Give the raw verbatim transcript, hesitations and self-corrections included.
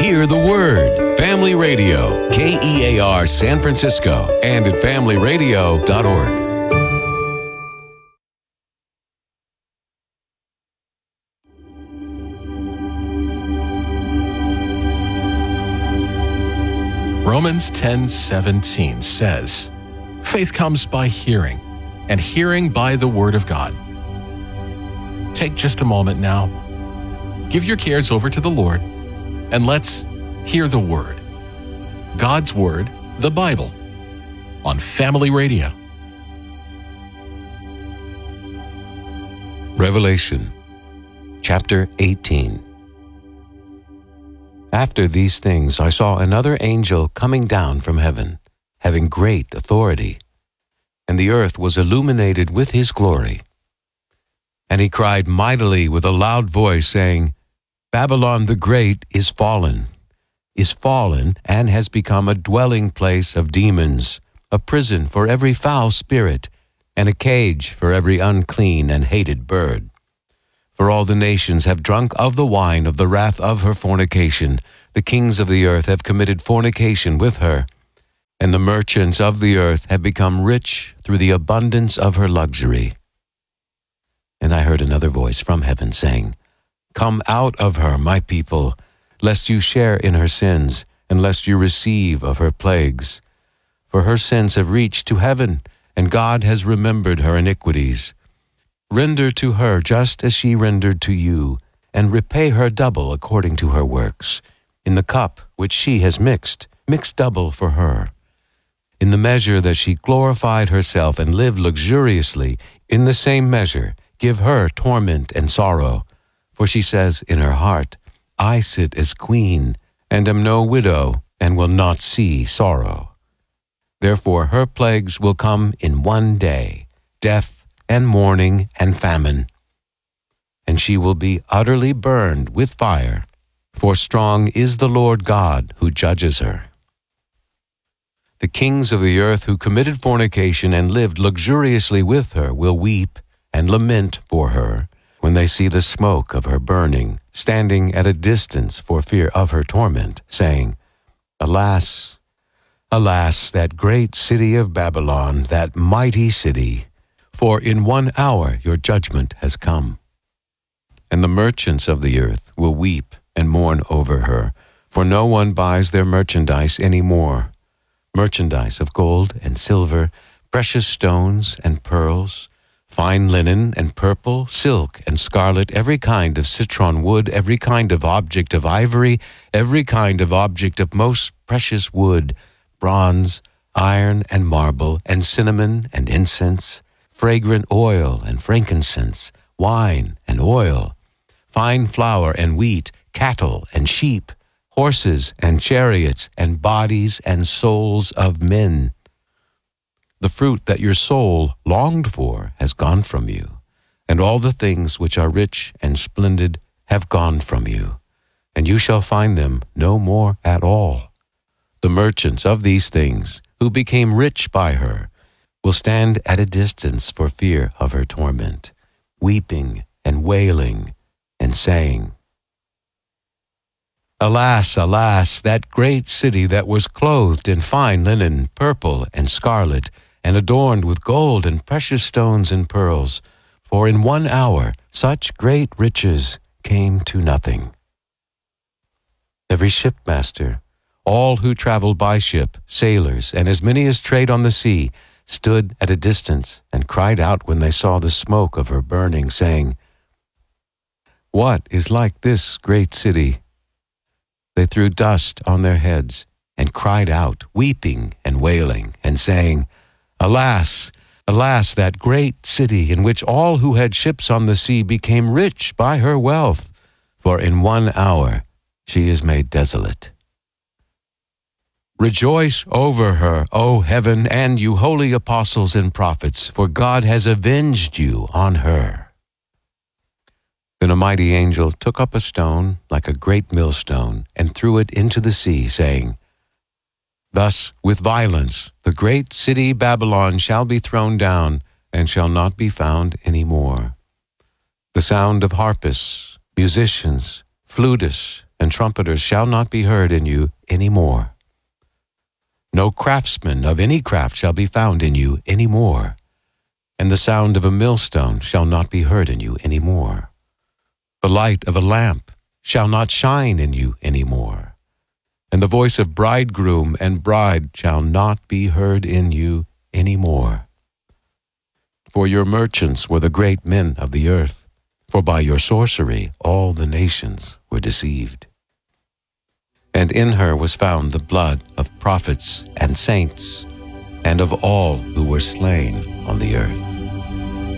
Hear the Word. Family Radio, K E A R San Francisco, and at family radio dot org. Romans ten seventeen says, "Faith comes by hearing, and hearing by the Word of God." Take just a moment now. Give your cares over to the Lord, and let's hear the Word. God's Word, the Bible, on Family Radio. Revelation, chapter eighteen. After these things I saw another angel coming down from heaven, having great authority, and the earth was illuminated with his glory. And he cried mightily with a loud voice, saying, Babylon the Great is fallen, is fallen, and has become a dwelling place of demons, a prison for every foul spirit, and a cage for every unclean and hated bird. For all the nations have drunk of the wine of the wrath of her fornication. The kings of the earth have committed fornication with her, and the merchants of the earth have become rich through the abundance of her luxury. And I heard another voice from heaven saying, Come out of her, my people, lest you share in her sins, and lest you receive of her plagues. For her sins have reached to heaven, and God has remembered her iniquities. Render to her just as she rendered to you, and repay her double according to her works. In the cup which she has mixed, mix double for her. In the measure that she glorified herself and lived luxuriously, in the same measure give her torment and sorrow. For she says in her heart, I sit as queen, and am no widow, and will not see sorrow. Therefore her plagues will come in one day, death, and mourning, and famine. And she will be utterly burned with fire, for strong is the Lord God who judges her. The kings of the earth who committed fornication and lived luxuriously with her will weep and lament for her when they see the smoke of her burning, standing at a distance for fear of her torment, saying, Alas, alas, that great city of Babylon, that mighty city, for in one hour your judgment has come. And the merchants of the earth will weep and mourn over her, for no one buys their merchandise any more, merchandise of gold and silver, precious stones and pearls, fine linen and purple, silk and scarlet, every kind of citron wood, every kind of object of ivory, every kind of object of most precious wood, bronze, iron and marble, and cinnamon and incense, fragrant oil and frankincense, wine and oil, fine flour and wheat, cattle and sheep, horses and chariots, and bodies and souls of men. The fruit that your soul longed for has gone from you, and all the things which are rich and splendid have gone from you, and you shall find them no more at all. The merchants of these things, who became rich by her, will stand at a distance for fear of her torment, weeping and wailing and saying, Alas, alas, that great city that was clothed in fine linen, purple and scarlet, and adorned with gold and precious stones and pearls, for in one hour such great riches came to nothing. Every shipmaster, all who travel by ship, sailors, and as many as trade on the sea, stood at a distance and cried out when they saw the smoke of her burning, saying, What is like this great city? They threw dust on their heads and cried out, weeping and wailing, and saying, Alas, alas, that great city in which all who had ships on the sea became rich by her wealth, for in one hour she is made desolate. Rejoice over her, O heaven, and you holy apostles and prophets, for God has avenged you on her. Then a mighty angel took up a stone like a great millstone and threw it into the sea, saying, Thus with violence the great city Babylon shall be thrown down and shall not be found any more. The sound of harpists, musicians, flutists, and trumpeters shall not be heard in you any more. No craftsman of any craft shall be found in you any more, and the sound of a millstone shall not be heard in you any more. The light of a lamp shall not shine in you any more, and the voice of bridegroom and bride shall not be heard in you any more. For your merchants were the great men of the earth, for by your sorcery all the nations were deceived. And in her was found the blood of prophets and saints, and of all who were slain on the earth.